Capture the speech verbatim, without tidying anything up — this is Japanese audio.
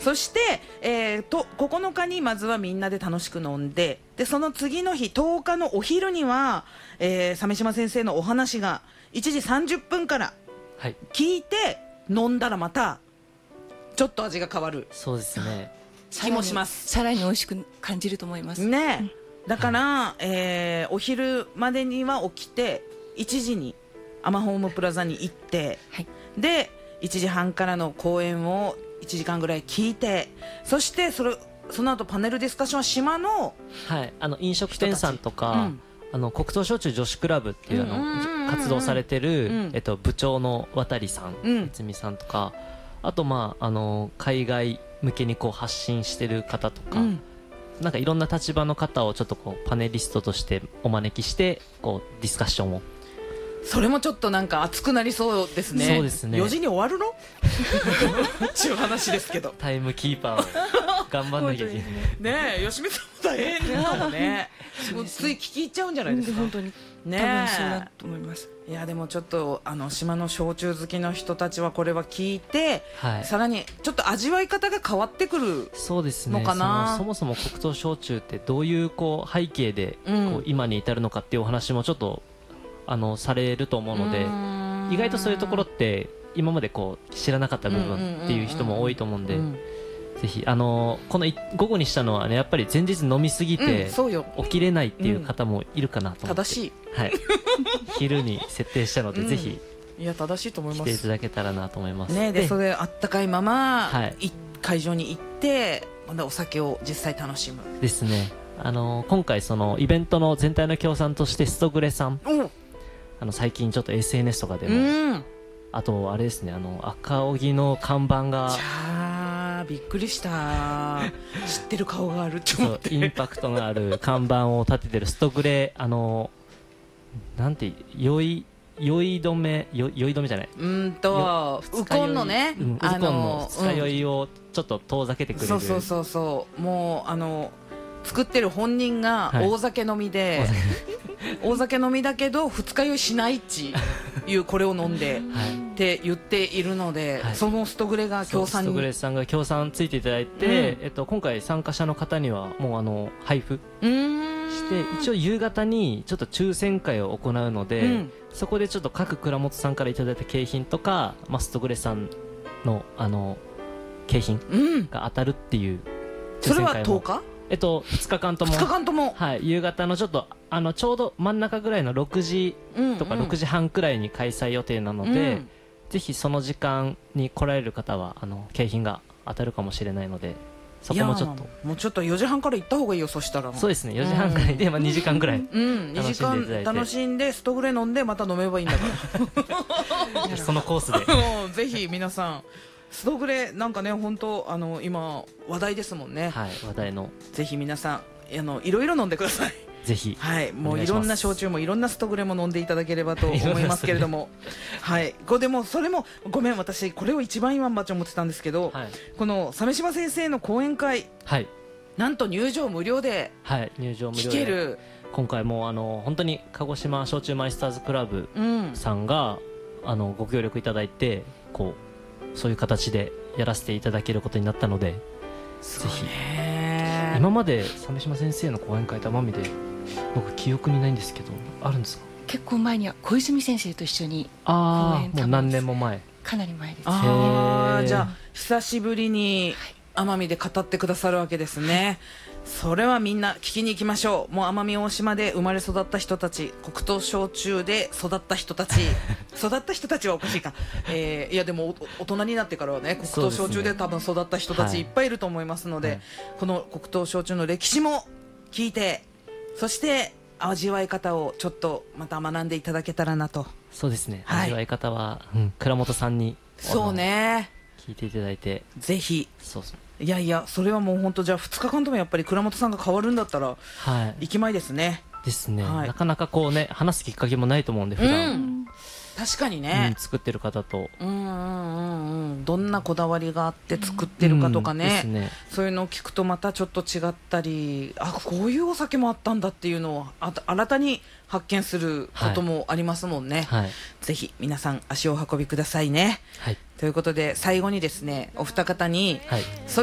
そして、えー、とここのかにまずはみんなで楽しく飲んで、でその次の日とおかのお昼には、えー、鮫島先生のお話がいちじさんじゅっぷんから聞いて、飲んだらまたちょっと味が変わる、 そうですね、 気もします。 さらに美味しく感じると思いますね、うん、だから、はい、えー、お昼までには起きていちじにアマホームプラザに行って、はい、でいちじはんからの講演をいちじかんぐらい聞いて、そしてそれその後パネルディスカッションは島の、 はい、あの飲食店さんとか、うん、あの黒糖焼酎女子クラブっていうあの活動されてる、うん、えっと、部長の渡さん、うん、つみさんとか、あと、まあ、あの海外向けにこう発信してる方とか、うん、なんかいろんな立場の方をちょっとこうパネリストとしてお招きしてこうディスカッションを、 それもちょっとなんか熱くなりそうですね。 そうですね、 よじに終わるのっていう話ですけど、 タイムキーパーを頑張んなきゃいけないねえ、吉見さんも大変だもんねもうつい聞き入っちゃうんじゃないですか。 本当にね、 多分そうだと思います。 いやでもちょっとあの島の焼酎好きの人たちはこれは聞いて、 はい、 さらにちょっと味わい方が変わってくるのかな。 そうですね、そのそもそも黒糖焼酎ってどういうこう背景でこう、うん、今に至るのかっていうお話もちょっとあのされると思うので、意外とそういうところって今までこう知らなかった部分っていう人も多いと思うんで、ぜひあのこの午後にしたのはね、やっぱり前日飲みすぎて起きれないっていう方もいるかなと思って、 正しい、 はい、昼に設定したので、ぜひいや正しいと思います。 来ていただけたらなと思います。 ね、でそれあったかいまま、はい、会場に行ってまだお酒を実際楽しむですね。あの今回そのイベントの全体の協賛としてストグレさん、あの最近ちょっと エスエヌエス とかでも、うん、あとあれですね、あの赤荻の看板がじゃあびっくりした知ってる顔があるって思って、 インパクトのある看板を立ててるストグレ、あのなんて酔い酔い止め酔い止めじゃないうんとウコンのね、 うん、ウコンの二日酔いをちょっと遠ざけてくれる、 そうそうそうそう、もうあの作ってる本人が大酒飲みで、はい、大酒飲みだけど二日酔いしないっちいうこれを飲んで、はい、って言っているので、はい、そのストグレが協賛に、 ストグレさんが協賛ついていただいて、うん、えっと、今回参加者の方にはもうあの配布して一応夕方にちょっと抽選会を行うので、うん、そこでちょっと各蔵元さんからいただいた景品とか、まあ、ストグレさんのあの景品が当たるっていう抽選会も、 それはとおかえっと、ふつかかんとも、 ふつかかんとも、 はい、夕方のちょっとあのちょうど真ん中ぐらいのろくじとかろくじはんくらいに開催予定なので、うんうん、ぜひその時間に来られる方はあの景品が当たるかもしれないので、そこもちょっともうちょっとよじはんから行った方がいいよ。そしたらそうですね、よじはんくらいで、うん、まあ、にじかんくらい、 うん、にじかん楽しんでストグレ飲んでまた飲めばいいんだからそのコースでぜひ皆さんストグレなんかね、本当あの今話題ですもんね。 はい、話題の、 ぜひ皆さんあのいろいろ飲んでください。 ぜひ、 はい、もういろんな焼酎もいろんなストグレも飲んでいただければと思いますけれどもはい、これでもそれもごめん、私これを一番今バッチ思ってたんですけど、はい、この鮫島先生の講演会、はい、なんと入場無料で聞ける、はい、 今回もあの本当に鹿児島焼酎マイスターズクラブさんが、うん、あのご協力いただいて、こうそういう形でやらせていただけることになったので、ぜひ今まで鮫島先生の講演会と奄美で僕記憶にないんですけど、あるんですか？ 結構前には小泉先生と一緒に講演、 もう何年も前、 かなり前です。 あー、じゃあ久しぶりに奄美で語ってくださるわけですね、はい、それはみんな聞きに行きましょう。もう奄美大島で生まれ育った人たち、黒糖焼酎で育った人たち育った人たちはおかしいか、えー、いやでも大人になってからはね、黒糖焼酎で多分育った人たちいっぱいいると思いますので、はい、この黒糖焼酎の歴史も聞いて、そして味わい方をちょっとまた学んでいただけたらなと。 そうですね、はい、味わい方は、うん、倉本さんにそうね聞いていただいて、 ぜひ。 そうそう、 いやいや、それはもう本当、じゃあふつかかんともやっぱり倉本さんが変わるんだったら、はい、息前ですね。 ですね、はい、なかなかこうね話すきっかけもないと思うんで、普段、うん、 確かにね、 うん、作ってる方と、 うんうんうんうん、どんなこだわりがあって作ってるかとかね、うんね、そういうのを聞くとまたちょっと違ったり、あ、こういうお酒もあったんだっていうのをあ新たに発見することもありますもんね、はいはい、ぜひ皆さん足をお運びくださいね、はい、ということで最後にですね、お二方に、はい、それ